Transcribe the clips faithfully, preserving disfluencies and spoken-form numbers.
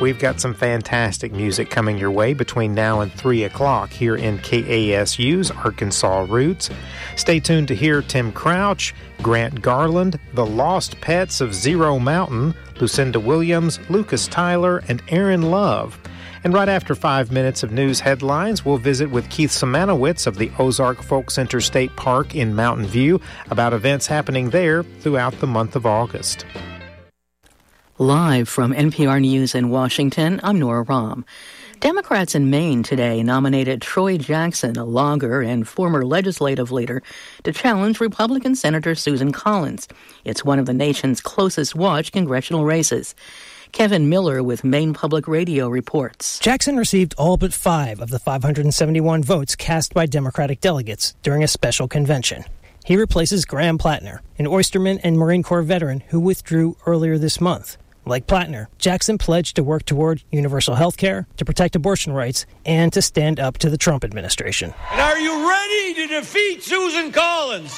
We've got some fantastic music coming your way between now and three o'clock here in K A S U's Arkansas Roots. Stay tuned to hear Tim Crouch, Grant Garland, The Lost Pets of Zero Mountain, Lucinda Williams, Lucas Tyler, and Aaron Love. And right after five minutes of news headlines, we'll visit with Keith Simanowitz of the Ozark Folk Center State Park in Mountain View about events happening there throughout the month of August. Live from N P R News in Washington, I'm Nora Rahm. Democrats in Maine today nominated Troy Jackson, a logger and former legislative leader, to challenge Republican Senator Susan Collins. It's one of the nation's closest watched congressional races. Kevin Miller with Maine Public Radio reports. Jackson received all but five of the five hundred seventy-one votes cast by Democratic delegates during a special convention. He replaces Graham Plattner, an Oysterman and Marine Corps veteran who withdrew earlier this month. Like Plattner, Jackson pledged to work toward universal health care, to protect abortion rights, and to stand up to the Trump administration. And are you ready to defeat Susan Collins?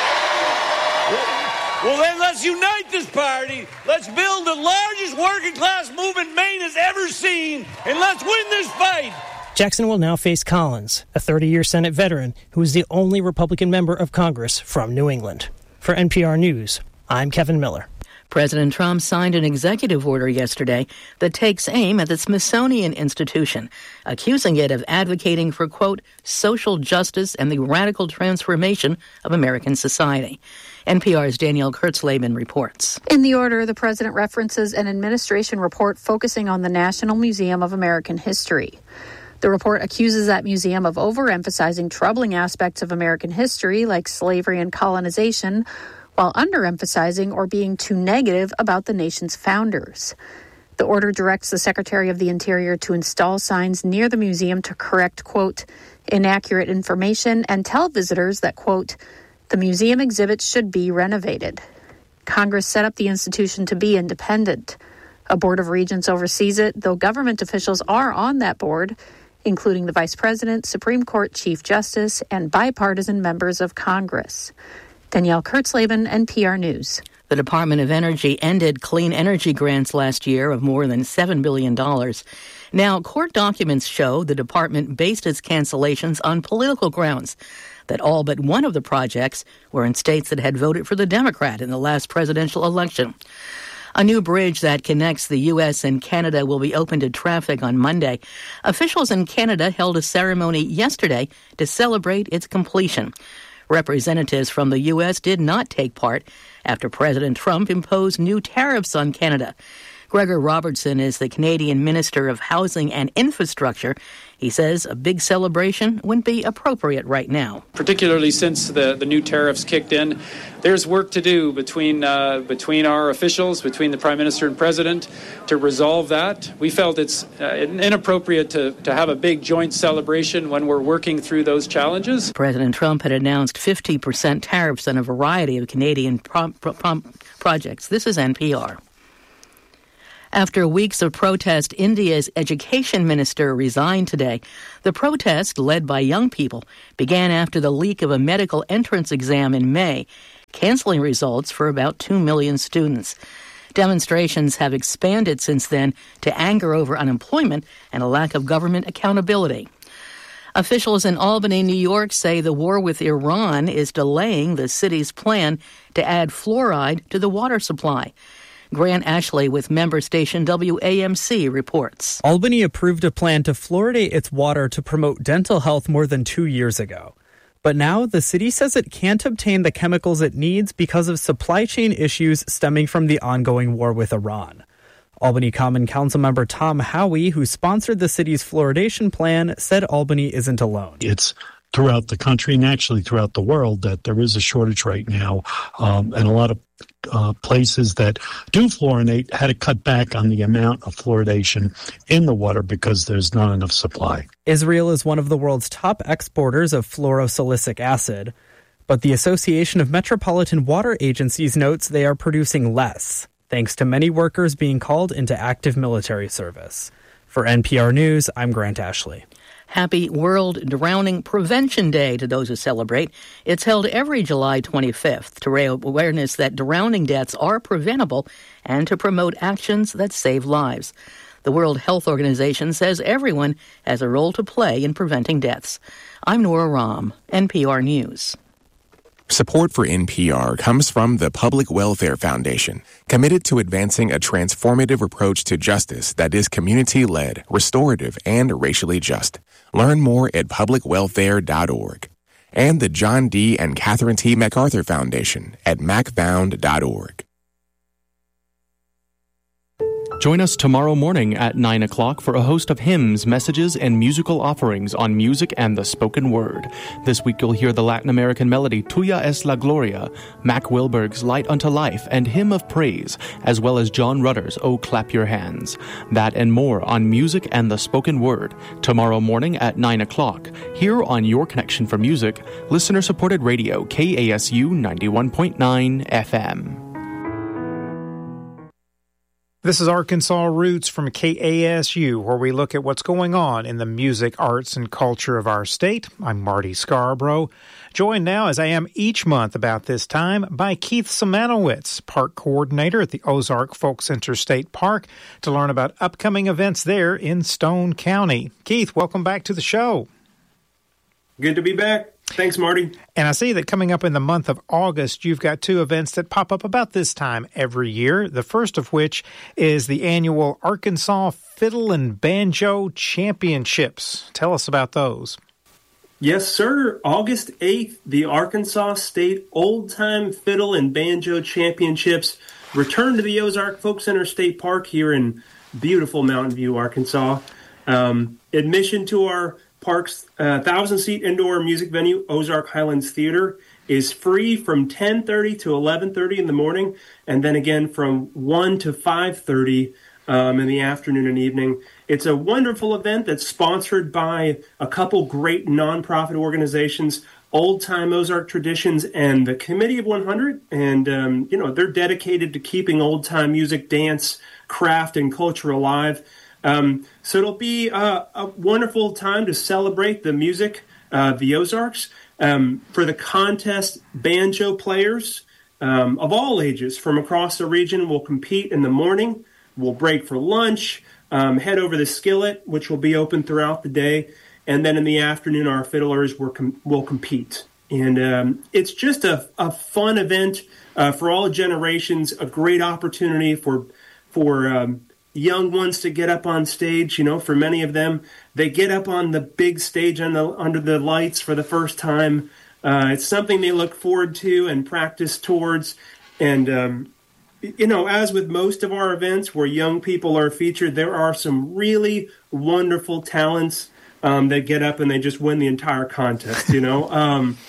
Well, then let's unite this party. Let's build the largest working-class movement Maine has ever seen, and let's win this fight. Jackson will now face Collins, a thirty-year Senate veteran who is the only Republican member of Congress from New England. For N P R News, I'm Kevin Miller. President Trump signed an executive order yesterday that takes aim at the Smithsonian Institution, accusing it of advocating for, quote, social justice and the radical transformation of American society. N P R's Danielle Kurtzleben reports. In the order, the president references an administration report focusing on the National Museum of American History. The report accuses that museum of overemphasizing troubling aspects of American history like slavery and colonization, while underemphasizing or being too negative about the nation's founders. The order directs the Secretary of the Interior to install signs near the museum to correct, quote, inaccurate information and tell visitors that, quote, the museum exhibits should be renovated. Congress set up the institution to be independent. A board of regents oversees it, though government officials are on that board, including the Vice President, Supreme Court Chief Justice, and bipartisan members of Congress. Danielle Kurtzleben, N P R News. The Department of Energy ended clean energy grants last year of more than seven billion dollars. Now, court documents show the department based its cancellations on political grounds, that all but one of the projects were in states that had voted for the Democrat in the last presidential election. A new bridge that connects the U S and Canada will be open to traffic on Monday. Officials in Canada held a ceremony yesterday to celebrate its completion. Representatives from the U S did not take part after President Trump imposed new tariffs on Canada. Gregor Robertson is the Canadian Minister of Housing and Infrastructure. He says a big celebration wouldn't be appropriate right now. Particularly since the, the new tariffs kicked in, there's work to do between uh, between our officials, between the Prime Minister and President, to resolve that. We felt it's uh, inappropriate to, to have a big joint celebration when we're working through those challenges. President Trump had announced fifty percent tariffs on a variety of Canadian pro- pro- projects. This is N P R. After weeks of protest, India's education minister resigned today. The protest, led by young people, began after the leak of a medical entrance exam in May, canceling results for about two million students. Demonstrations have expanded since then to anger over unemployment and a lack of government accountability. Officials in Albany, New York, say the war with Iran is delaying the city's plan to add fluoride to the water supply. Grant Ashley with member station W A M C reports. Albany approved a plan to fluoridate its water to promote dental health more than two years ago. But now the city says it can't obtain the chemicals it needs because of supply chain issues stemming from the ongoing war with Iran. Albany Common Council member Tom Howey, who sponsored the city's fluoridation plan, said Albany isn't alone. It's throughout the country and actually throughout the world that there is a shortage right now, um, and a lot of Uh, places that do fluorinate had to cut back on the amount of fluoridation in the water because there's not enough supply. Israel is one of the world's top exporters of fluorosilicic acid, but the Association of Metropolitan Water Agencies notes they are producing less, thanks to many workers being called into active military service. For N P R News, I'm Grant Ashley. Happy World Drowning Prevention Day to those who celebrate. It's held every July twenty-fifth to raise awareness that drowning deaths are preventable and to promote actions that save lives. The World Health Organization says everyone has a role to play in preventing deaths. I'm Nora Rahm, N P R News. Support for N P R comes from the Public Welfare Foundation, committed to advancing a transformative approach to justice that is community-led, restorative, and racially just. Learn more at public welfare dot org. And the John D. and Catherine T. MacArthur Foundation at mac found dot org. Join us tomorrow morning at nine o'clock for a host of hymns, messages, and musical offerings on music and the spoken word. This week you'll hear the Latin American melody Tuya es la Gloria, Mac Wilberg's Light Unto Life and Hymn of Praise, as well as John Rutter's Oh Clap Your Hands. That and more on music and the spoken word tomorrow morning at nine o'clock here on Your Connection for Music, listener-supported radio K A S U ninety-one point nine F M. This is Arkansas Roots from K A S U, where we look at what's going on in the music, arts, and culture of our state. I'm Marty Scarborough, joined now, as I am each month about this time, by Keith Simanowicz, park coordinator at the Ozark Folk Center State Park, to learn about upcoming events there in Stone County. Keith, welcome back to the show. Good to be back. Thanks, Marty. And I see that coming up in the month of August, you've got two events that pop up about this time every year. The first of which is the annual Arkansas Fiddle and Banjo Championships. Tell us about those. Yes, sir. August eighth, the Arkansas State Old Time Fiddle and Banjo Championships return to the Ozark Folk Center State Park here in beautiful Mountain View, Arkansas. Um, admission to our Park's uh, thousand-seat indoor music venue, Ozark Highlands Theater, is free from ten thirty to eleven thirty in the morning, and then again from one to five thirty um, in the afternoon and evening. It's a wonderful event that's sponsored by a couple great nonprofit organizations, Old Time Ozark Traditions and the Committee of one hundred, and um, you know they're dedicated to keeping old-time music, dance, craft, and culture alive. Um, so it'll be uh, a wonderful time to celebrate the music of uh, the Ozarks. Um, for the contest, banjo players um, of all ages from across the region will compete in the morning. We'll break for lunch, um, head over the Skillet, which will be open throughout the day, and then in the afternoon, our fiddlers will, com- will compete. And um, it's just a, a fun event uh, for all generations, a great opportunity for for um, young ones to get up on stage. You know, for many of them, they get up on the big stage on the, under the lights for the first time. Uh, it's something they look forward to and practice towards. And, um, you know, as with most of our events where young people are featured, there are some really wonderful talents um, that get up and they just win the entire contest, you know. um,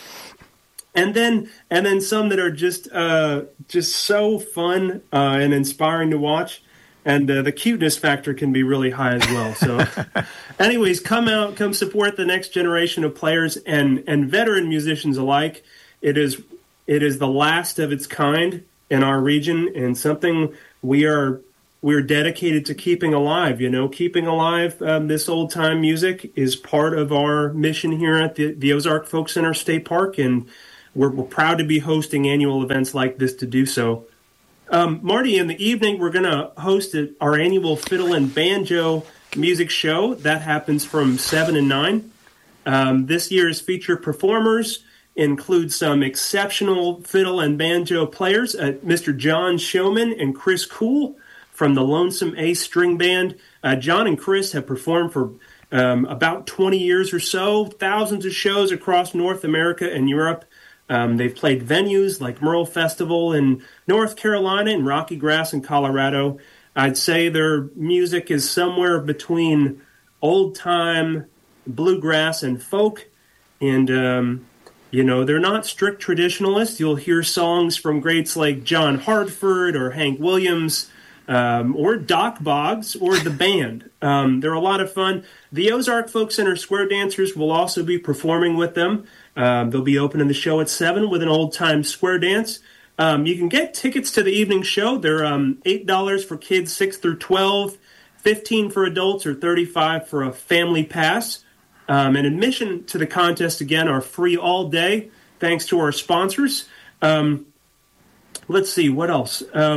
and then and then some that are just, uh, just so fun uh, and inspiring to watch. And uh, the cuteness factor can be really high as well. So anyways, come out, come support the next generation of players and, and veteran musicians alike. It is it is the last of its kind in our region and something we are we're dedicated to keeping alive. You know, keeping alive um, this old time music is part of our mission here at the, the Ozark Folk Center State Park, and we're, we're proud to be hosting annual events like this to do so. Um, Marty, in the evening, we're going to host our annual Fiddle and Banjo music show. That happens from seven and nine. Um, this year's featured performers include some exceptional fiddle and banjo players, uh, Mister John Showman and Chris Cool from the Lonesome Ace String Band. Uh, John and Chris have performed for um, about twenty years or so, thousands of shows across North America and Europe. Um, they've played venues like Merle Festival in North Carolina and Rocky Grass in Colorado. I'd say their music is somewhere between old-time bluegrass and folk. And, um, you know, they're not strict traditionalists. You'll hear songs from greats like John Hartford or Hank Williams um, or Doc Boggs or the band. Um, they're a lot of fun. The Ozark Folk Center Square Dancers will also be performing with them. Um, they'll be opening the show at seven with an old-time square dance. Um, you can get tickets to the evening show. They're um, eight dollars for kids six through twelve, fifteen dollars for adults, or thirty-five dollars for a family pass. Um, and admission to the contest, again, are free all day, thanks to our sponsors. Um, let's see, what else? Um,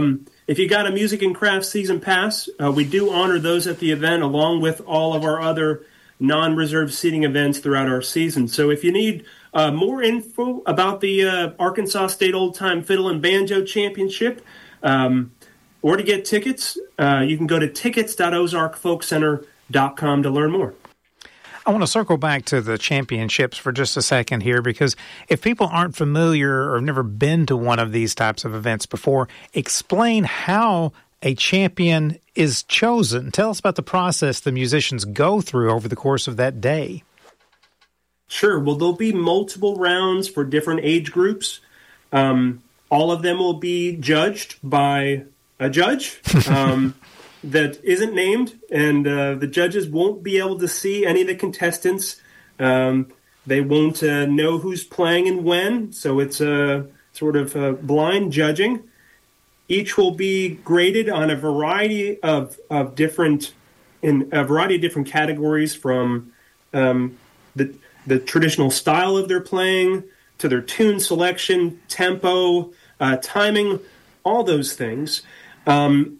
if you got a Music and Crafts season pass, uh, we do honor those at the event along with all of our other non-reserved seating events throughout our season. So if you need uh, more info about the uh, Arkansas State Old Time Fiddle and Banjo Championship, um, or to get tickets, uh, you can go to tickets dot ozark folk center dot com to learn more. I want to circle back to the championships for just a second here, because if people aren't familiar or have never been to one of these types of events before, explain how a champion is chosen. Tell us about the process the musicians go through over the course of that day. Sure. Well, there'll be multiple rounds for different age groups. Um, all of them will be judged by a judge. Um that isn't named, and uh, the judges won't be able to see any of the contestants. Um, they won't uh, know who's playing and when, so it's a uh, sort of uh, blind judging. Each will be graded on a variety of, of different, in a variety of different categories, from um, the the traditional style of their playing to their tune selection, tempo, uh, timing, all those things. Um,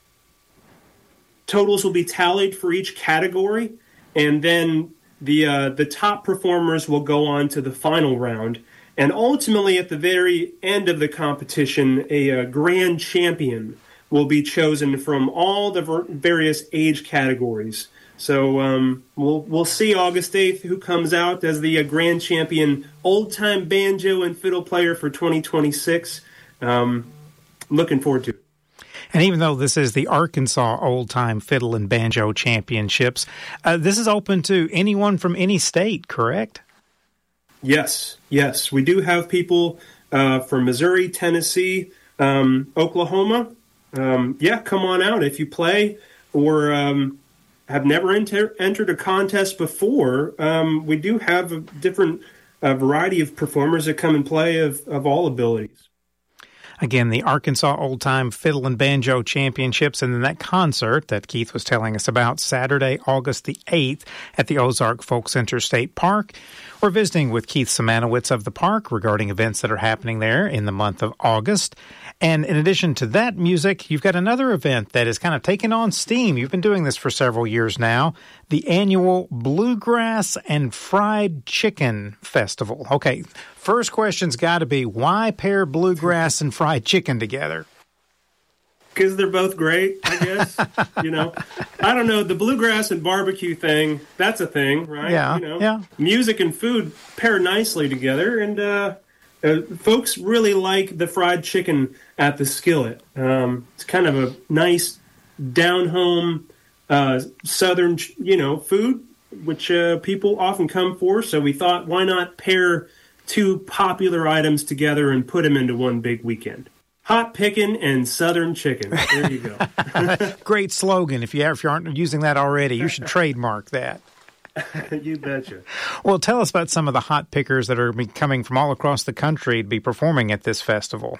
Totals will be tallied for each category, and then the uh, the top performers will go on to the final round. And ultimately, at the very end of the competition, a, a grand champion will be chosen from all the ver- various age categories. So um, we'll we'll see August eighth who comes out as the uh, grand champion old-time banjo and fiddle player for twenty twenty-six. Um, looking forward to it. And even though this is the Arkansas Old Time Fiddle and Banjo Championships, uh, this is open to anyone from any state, correct? Yes, yes. We do have people uh, from Missouri, Tennessee, um, Oklahoma. Um, yeah, come on out if you play or um, have never enter- entered a contest before. Um, we do have a different uh, variety of performers that come and play of, of all abilities. Again, the Arkansas Old Time Fiddle and Banjo Championships, and then that concert that Keith was telling us about Saturday, August the eighth at the Ozark Folk Center State Park. We're visiting with Keith Simanowitz of the park regarding events that are happening there in the month of August. And in addition to that music, you've got another event that is kind of taking on steam. You've been doing this for several years now, the annual Bluegrass and Fried Chicken Festival. Okay, first question's got to be, why pair bluegrass and fried chicken together? Because they're both great, I guess. You know, I don't know, the bluegrass and barbecue thing, that's a thing, right? Yeah, you know, yeah. Music and food pair nicely together, and uh, uh, folks really like the fried chicken at the skillet. Um, it's kind of a nice, down-home, uh, southern, you know, food, which uh, people often come for, so we thought, why not pair two popular items together and put them into one big weekend? Hot pickin' and southern chicken. There you go. Great slogan. If you, if you aren't using that already, you should trademark that. You betcha. Well, tell us about some of the hot pickers that are coming from all across the country to be performing at this festival.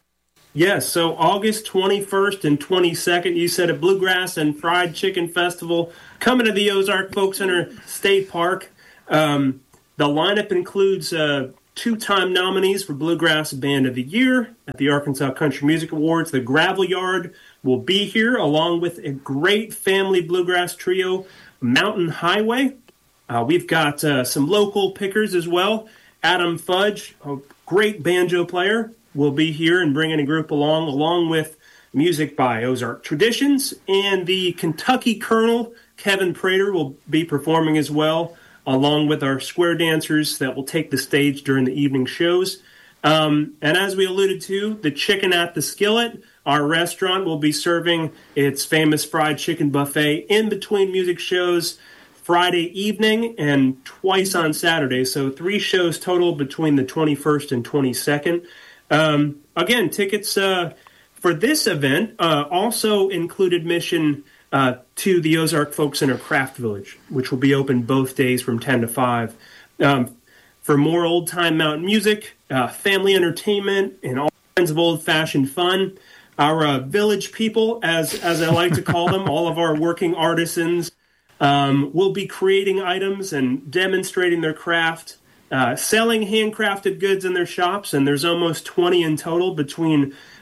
Yes, so August twenty-first and twenty-second, you said a Bluegrass and Fried Chicken Festival coming to the Ozark Folk Center State Park. Um, the lineup includes uh, two-time nominees for Bluegrass Band of the Year at the Arkansas Country Music Awards. The Gravel Yard will be here, along with a great family bluegrass trio, Mountain Highway. Uh, we've got uh, some local pickers as well. Adam Fudge, a great banjo player, will be here and bringing a group along, along with music by Ozark Traditions. And the Kentucky Colonel, Kevin Prater, will be performing as well, along with our square dancers that will take the stage during the evening shows. Um, and as we alluded to, the Chicken at the Skillet, our restaurant, will be serving its famous fried chicken buffet in between music shows Friday evening and twice on Saturday. So three shows total between the twenty-first and twenty-second. Um, again, tickets uh, for this event uh, also include admission uh, to the Ozark Folk Center Craft Village, which will be open both days from ten to five. Um, for more old-time mountain music, uh, family entertainment, and all kinds of old-fashioned fun, our uh, village people, as, as I like to call them, all of our working artisans, um, will be creating items and demonstrating their craft, Uh, selling handcrafted goods in their shops, and there's almost twenty in total between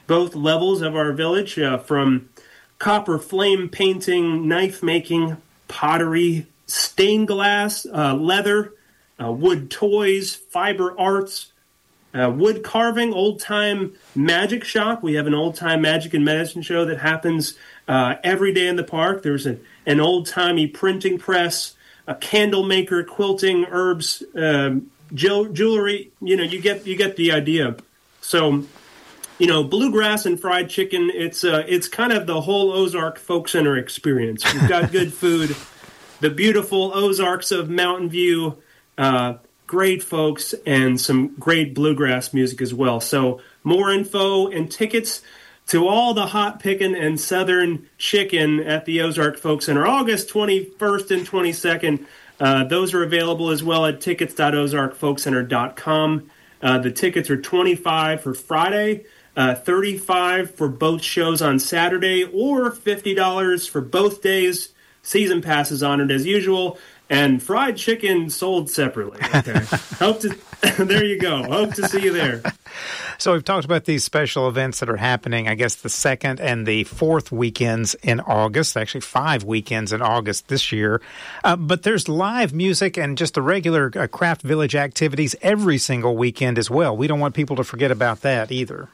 both levels of our village, uh, from copper flame painting, knife making, pottery, stained glass, uh, leather, uh, wood toys, fiber arts, uh, wood carving, old-time magic shop. We have an old-time magic and medicine show that happens uh, every day in the park. There's a, an old-timey printing press, a candle maker, quilting, herbs, uh, jewelry. You know, you get you get the idea. So, you know, bluegrass and fried chicken, it's uh, it's kind of the whole Ozark Folk Center experience. We've got good food, the beautiful Ozarks of Mountain View, uh, great folks, and some great bluegrass music as well. So more info and tickets to all the hot pickin' and southern chicken at the Ozark Folk Center, August twenty-first and twenty-second. Uh, those are available as well at tickets dot ozark folk center dot com. Uh, the tickets are twenty-five dollars for Friday, uh, thirty-five dollars for both shows on Saturday, or fifty dollars for both days. Season passes honored as usual, and fried chicken sold separately. Okay. Hope to. There you go. Hope to see you there. So we've talked about these special events that are happening, I guess, the second and the fourth weekends in August, actually five weekends in August this year. Uh, but there's live music and just the regular uh, Craft Village activities every single weekend as well. We don't want people to forget about that either.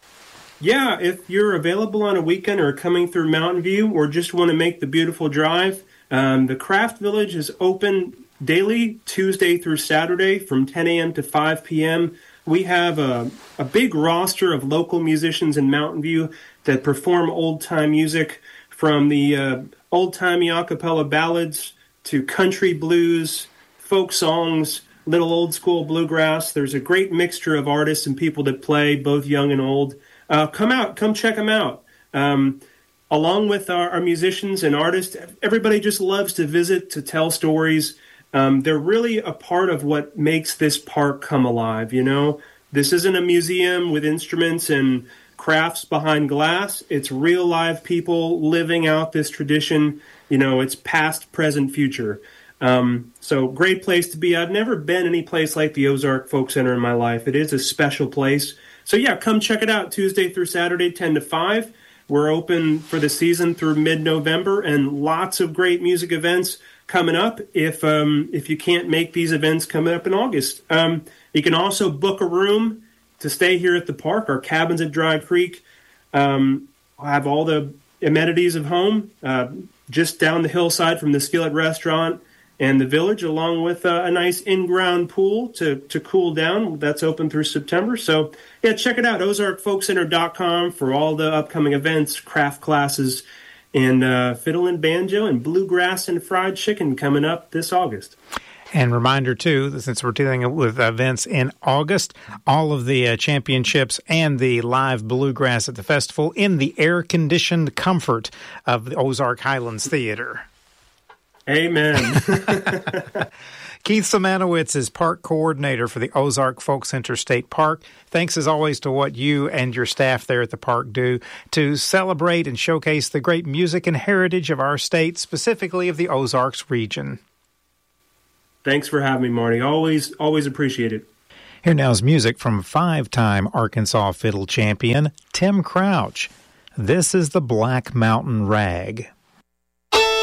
Yeah, if you're available on a weekend or coming through Mountain View or just want to make the beautiful drive, um, the Craft Village is open daily, Tuesday through Saturday from ten a.m. to five p.m. We have a, a big roster of local musicians in Mountain View that perform old-time music, from the uh, old-timey a cappella ballads to country blues, folk songs, little old-school bluegrass. There's a great mixture of artists and people that play, both young and old. Uh, come out, come check them out. Um, along with our, our musicians and artists, everybody just loves to visit, to tell stories. Um, they're really a part of what makes this park come alive, you know? This isn't a museum with instruments and crafts behind glass. It's real live people living out this tradition. You know, it's past, present, future. Um, so great place to be. I've never been any place like the Ozark Folk Center in my life. It is a special place. So yeah, come check it out Tuesday through Saturday, ten to five. We're open for the season through mid-November, and lots of great music events coming up if um, if you can't make these events coming up in August. Um, you can also book a room to stay here at the park. Our cabins at Dry Creek um, have all the amenities of home, uh, just down the hillside from the Skillet Restaurant and the Village, along with uh, a nice in-ground pool to, to cool down. That's open through September. So, yeah, check it out, ozark folk center dot com, for all the upcoming events, craft classes, and uh, fiddle and banjo and bluegrass and fried chicken coming up this August. And reminder, too, since we're dealing with events in August, all of the uh, championships and the live bluegrass at the festival in the air-conditioned comfort of the Ozark Highlands Theater. Amen. Keith Simanowicz is park coordinator for the Ozark Folk Center State Park. Thanks, as always, to what you and your staff there at the park do to celebrate and showcase the great music and heritage of our state, specifically of the Ozarks region. Thanks for having me, Marty. Always, always appreciate it. Here now is music from five-time Arkansas fiddle champion Tim Crouch. This is the Black Mountain Rag.